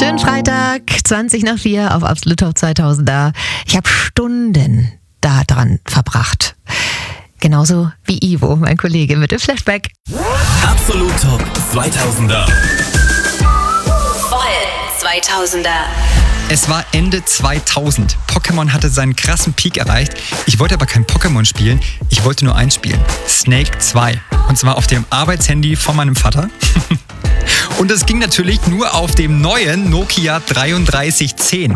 Schönen Freitag, 20:04 auf Absolut Top 2000er. Ich habe Stunden da dran verbracht. Genauso wie Ivo, mein Kollege mit dem Flashback. Absolut Top 2000er. Voll 2000er. Es war Ende 2000. Pokémon hatte seinen krassen Peak erreicht. Ich wollte aber kein Pokémon spielen, ich wollte nur eins spielen. Snake 2. Und zwar auf dem Arbeitshandy von meinem Vater. Und es ging natürlich nur auf dem neuen Nokia 3310.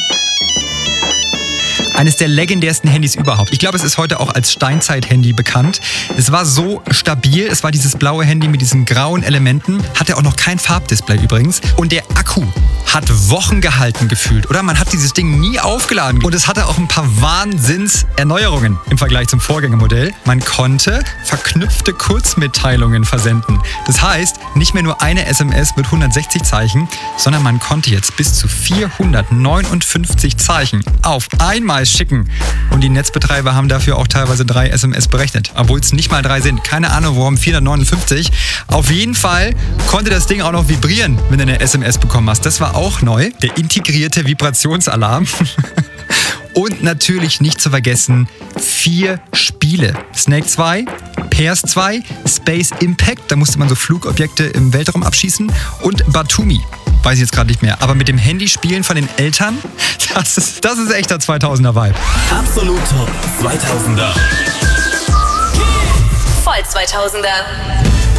Eines der legendärsten Handys überhaupt. Ich glaube, es ist heute auch als Steinzeit-Handy bekannt. Es war so stabil. Es war dieses blaue Handy mit diesen grauen Elementen. Hatte auch noch kein Farbdisplay übrigens. Und der Akku hat Wochen gehalten gefühlt. Oder man hat dieses Ding nie aufgeladen. Und es hatte auch ein paar Wahnsinnserneuerungen im Vergleich zum Vorgängermodell. Man konnte verknüpfte Kurzmitteilungen versenden. Das heißt, nicht mehr nur eine SMS mit 160 Zeichen, sondern man konnte jetzt bis zu 459 Zeichen auf einmal schicken. Und die Netzbetreiber haben dafür auch teilweise 3 SMS berechnet. Obwohl es nicht mal 3 sind. Keine Ahnung, warum 459. Auf jeden Fall konnte das Ding auch noch vibrieren, wenn du eine SMS bekommen hast. Das war auch neu. Der integrierte Vibrationsalarm. Und natürlich nicht zu vergessen, 4 Spiele. Snake 2, Pairs 2, Space Impact, da musste man so Flugobjekte im Weltraum abschießen, und Batumi. Weiß ich jetzt gerade nicht mehr. Aber mit dem Handyspielen von den Eltern, das ist echter 2000er-Vibe. Absolut Top 2000er. Voll 2000er.